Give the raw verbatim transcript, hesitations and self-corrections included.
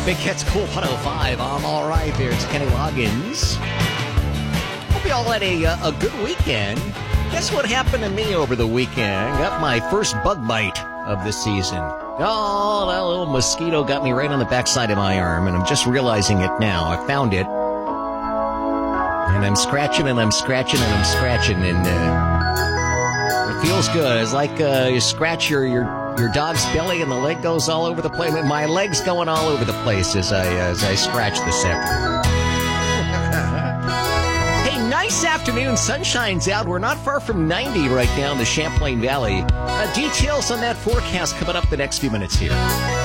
Big Cat's Cool one oh five. I'm all right there. It's Kenny Loggins. Hope you all had a, a good weekend. Guess what happened to me over the weekend? Got my first bug bite of the season. Oh, that little mosquito got me right on the backside of my arm, and I'm just realizing it now. I found it. And I'm scratching and I'm scratching and I'm scratching, and uh, it feels good. It's like uh, you scratch your, your your dog's belly and the leg goes all over the place. My leg's going all over the place as I as I scratch this afternoon. Hey, nice afternoon. Sunshine's out. We're not far from ninety right now in the Champlain Valley. Uh, details on that forecast coming up the next few minutes here.